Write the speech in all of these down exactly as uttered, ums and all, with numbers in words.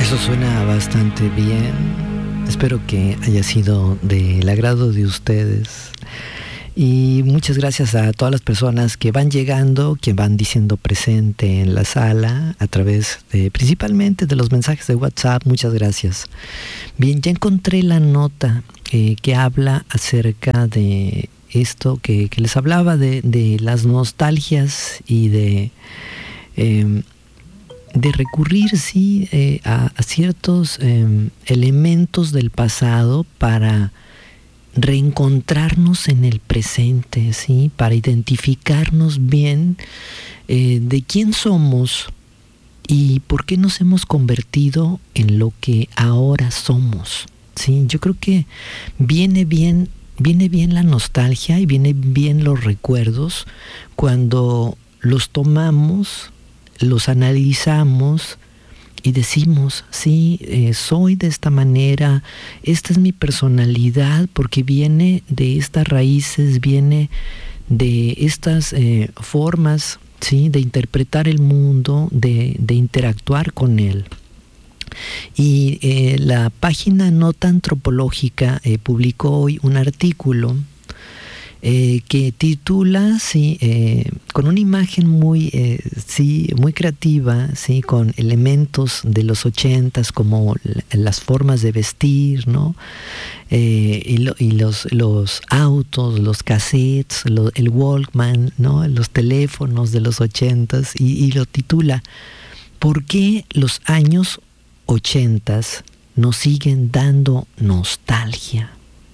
Eso suena bastante bien. Espero que haya sido del agrado de ustedes. Y muchas gracias a todas las personas que van llegando, que van diciendo presente en la sala, a través de, principalmente de los mensajes de WhatsApp. Muchas gracias. Bien, ya encontré la nota eh, que habla acerca de esto que, que les hablaba, de, de las nostalgias y de... Eh, de recurrir, sí, eh, a, a ciertos eh, elementos del pasado para reencontrarnos en el presente, sí, para identificarnos bien eh, de quién somos y por qué nos hemos convertido en lo que ahora somos, sí. Yo creo que viene bien, viene bien la nostalgia y viene bien los recuerdos cuando los tomamos, los analizamos y decimos, sí, eh, soy de esta manera, esta es mi personalidad, porque viene de estas raíces, viene de estas eh, formas, sí, de interpretar el mundo, de, de interactuar con él. Y eh, la página Nota Antropológica eh, publicó hoy un artículo Eh, que titula, sí, eh, con una imagen muy, eh, sí, muy creativa, sí, con elementos de los ochentas como las formas de vestir, ¿no? Eh, y, lo, y los, los autos, los cassettes, lo, el Walkman, ¿no? Los teléfonos de los ochentas, y, y lo titula ¿Por qué los años ochentas nos siguen dando nostalgia?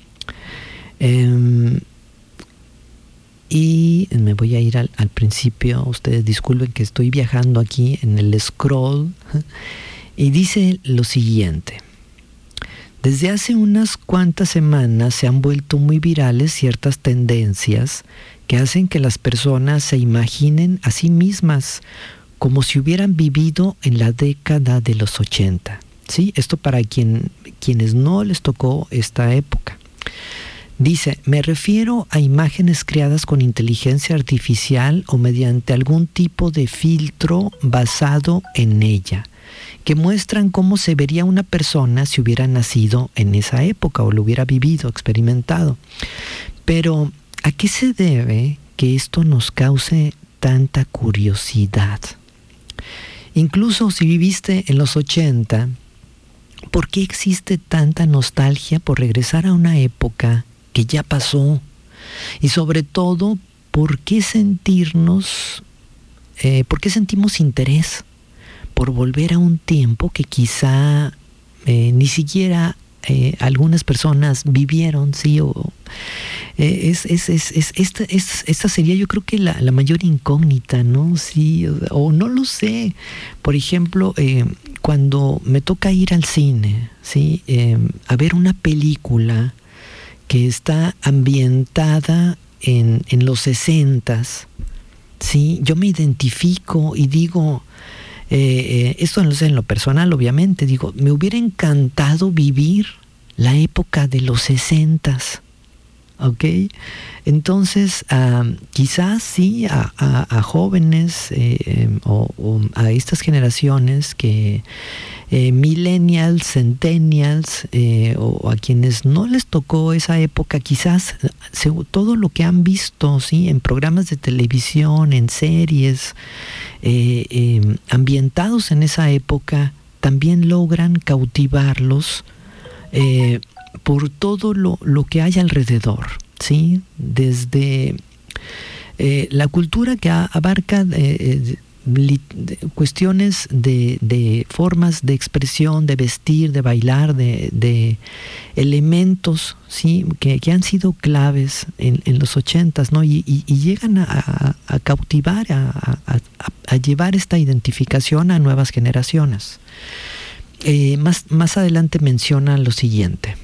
Eh, Y me voy a ir al, al principio. Ustedes disculpen que estoy viajando aquí en el scroll. Y dice lo siguiente. Desde hace unas cuantas semanas se han vuelto muy virales ciertas tendencias que hacen que las personas se imaginen a sí mismas como si hubieran vivido en la década de los ochenta. ¿Sí? Esto para quien, quienes no les tocó esta época. Dice, me refiero a imágenes creadas con inteligencia artificial o mediante algún tipo de filtro basado en ella, que muestran cómo se vería una persona si hubiera nacido en esa época o lo hubiera vivido, experimentado. Pero, ¿a qué se debe que esto nos cause tanta curiosidad? Incluso si viviste en los ochenta, ¿por qué existe tanta nostalgia por regresar a una época que ya pasó? Y sobre todo, ¿por qué sentirnos, eh, por qué sentimos interés por volver a un tiempo que quizá eh, ni siquiera eh, algunas personas vivieron, sí? O, eh, es, es, es, es, esta, es, esta sería, yo creo que la, la mayor incógnita, ¿no? Sí, o, o no lo sé. Por ejemplo, eh, cuando me toca ir al cine, sí, eh, a ver una película que está ambientada en, en los sesentas, ¿sí? Yo me identifico y digo, eh, eh, esto no sé en lo personal, obviamente, digo, me hubiera encantado vivir la época de los sesentas, ¿ok? Entonces, uh, quizás sí a, a, a jóvenes eh, o, o a estas generaciones que eh, millennials, centennials eh, o a quienes no les tocó esa época, quizás se, todo lo que han visto, sí, en programas de televisión, en series eh, eh, ambientados en esa época, también logran cautivarlos eh, por todo lo, lo que hay alrededor, ¿sí? Desde eh, la cultura que a, abarca eh, li, de, cuestiones de, de formas de expresión, de vestir, de bailar, de, de elementos, ¿sí? que, que han sido claves en, en los ochentas, ¿no? Y, y, y llegan a, a, a cautivar, a, a, a llevar esta identificación a nuevas generaciones. Eh, más, más adelante menciona lo siguiente.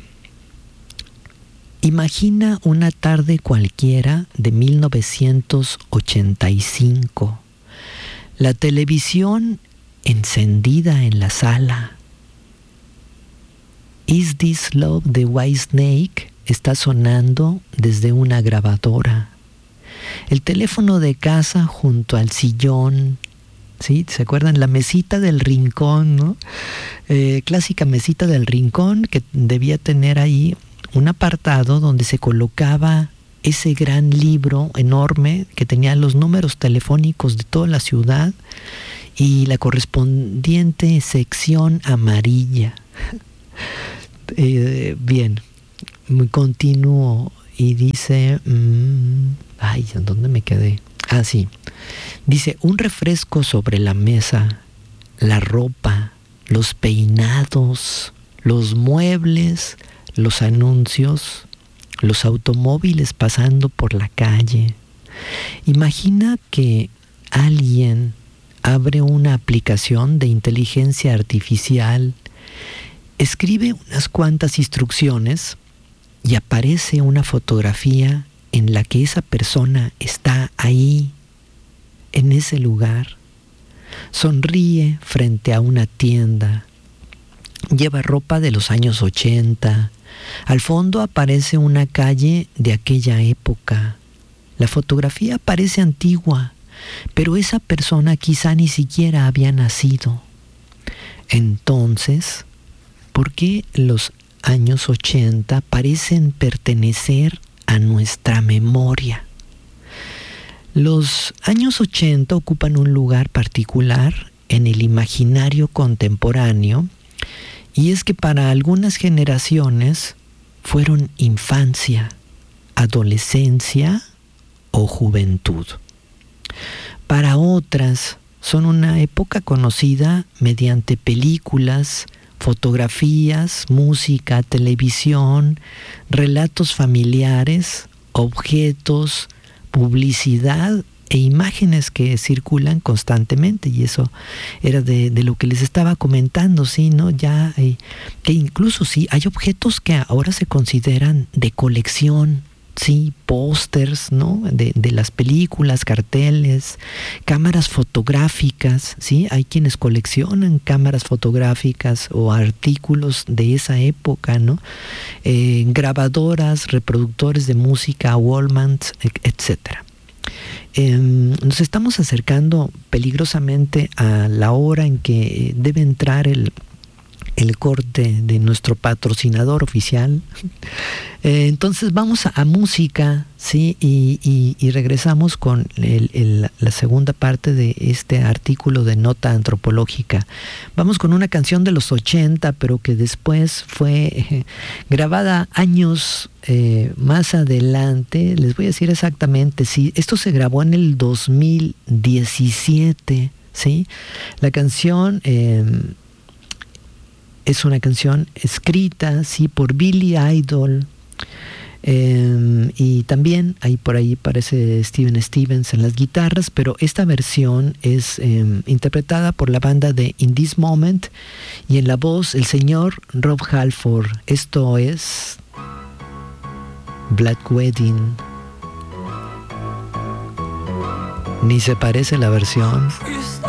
Imagina una tarde cualquiera de mil novecientos ochenta y cinco. La televisión encendida en la sala. Is This Love de Whitesnake está sonando desde una grabadora. El teléfono de casa junto al sillón ¿sí? ¿Se acuerdan? La mesita del rincón, ¿no? Eh, clásica mesita del rincón que debía tener ahí un apartado donde se colocaba ese gran libro enorme que tenía los números telefónicos de toda la ciudad y la correspondiente sección amarilla. eh, bien, continúo y dice... Mmm, ay, ¿en dónde me quedé? Ah, sí. Dice, un refresco sobre la mesa, la ropa, los peinados, los muebles, los anuncios, los automóviles pasando por la calle. Imagina que alguien abre una aplicación de inteligencia artificial, escribe unas cuantas instrucciones y aparece una fotografía en la que esa persona está ahí, en ese lugar. Sonríe frente a una tienda. Lleva ropa de los años ochenta. Al fondo aparece una calle de aquella época. La fotografía parece antigua, pero esa persona quizá ni siquiera había nacido. Entonces, ¿por qué los años ochenta parecen pertenecer a nuestra memoria? Los años ochenta ocupan un lugar particular en el imaginario contemporáneo, y es que para algunas generaciones fueron infancia, adolescencia o juventud. Para otras son una época conocida mediante películas, fotografías, música, televisión, relatos familiares, objetos, publicidad e imágenes que circulan constantemente, y eso era de, de lo que les estaba comentando, sí, ¿no? Ya hay, que incluso sí hay objetos que ahora se consideran de colección, sí, pósters, ¿no? De, de las películas, carteles, cámaras fotográficas, sí, hay quienes coleccionan cámaras fotográficas o artículos de esa época, ¿no? Eh, grabadoras, reproductores de música, Walkmans, etcétera. Eh, nos estamos acercando peligrosamente a la hora en que debe entrar el, el corte de nuestro patrocinador oficial. Eh, entonces vamos a, a música, ¿sí? Y, y, y regresamos con el, el, la segunda parte de este artículo de Nota Antropológica. Vamos con una canción de los ochenta, pero que después fue eh, grabada años eh, más adelante. Les voy a decir exactamente, sí, esto se grabó en el dos mil diecisiete, ¿sí? La canción... Eh, es una canción escrita, sí, por Billy Idol, eh, y también ahí por ahí aparece Steven Stevens en las guitarras, pero esta versión es eh, interpretada por la banda de In This Moment y en la voz el señor Rob Halford. Esto es Black Wedding. Ni se parece la versión.